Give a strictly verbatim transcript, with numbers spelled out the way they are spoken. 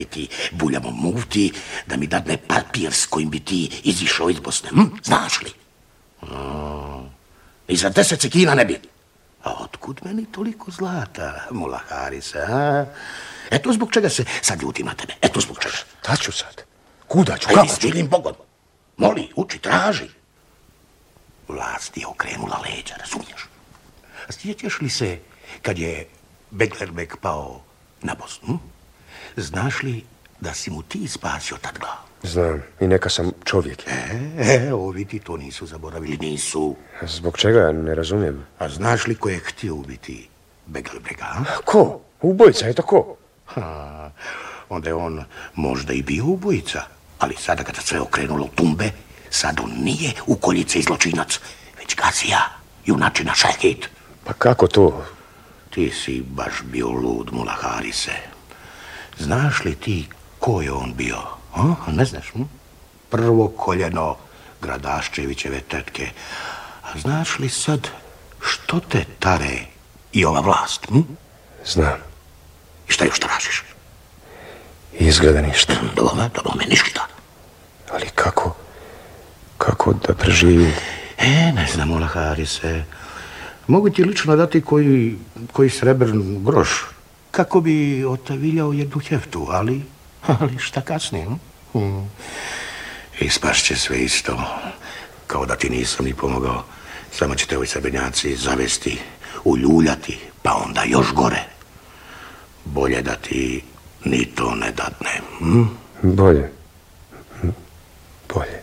ti buljamo mufti da mi dadne papir s kojim bi ti izišao iz Bosne. Hm? Znaš li? O, i za deset sekina ne bi. A otkud meni toliko zlata, Mula Harise, a? Eto zbog čega se sad ljutim na tebe. Eto zbog čega. Šta ću sad? Kuda ću? Kako ću? Ajde, s milim Bogom. Moli, uči, traži. Vlast je okrenula leđa, razumiješ? A sjećaš li se kad je Beglerbek pao na Bosnu? Znaš li da si mu ti spasio tad glavu? Znam, i neka sam čovjek. E, e, ovi ti to nisu zaboravili, nisu. Zbog čega, ne razumijem. A znaš li ko je htio ubiti Beglerbeka? Ko? Ubojica, eto ko? Ha, onda je on možda i bio ubojica, ali sada kada sve okrenulo tumbe, sad on nije ukoljice i zločinac, već Gazija, junačina šehid. Pa kako to? Ti si baš bio lud, Mula Harise. Znaš li ti ko je on bio? A? Ne znaš? Hm? Prvo koljeno Gradaščevićeve tetke. A znaš li sad što te tare i ova vlast? Hm? Znam. I šta još tražiš? Izgleda ništa. Dobro, dobro me ništa. Ali kako? Kako da preživim? E, ne znam, Mula Harise. Mogu ti lično dati koji, koji srebrn groš, kako bi otaviljao jednu heftu, ali, ali šta kasnije? Hmm. Ispašće sve isto, kao da ti nisam ni pomogao. Samo će te ovi srebrnjaci zavesti, uljuljati, pa onda još gore. Bolje da ti ni to ne dadne. Hm? Bolje. Bolje.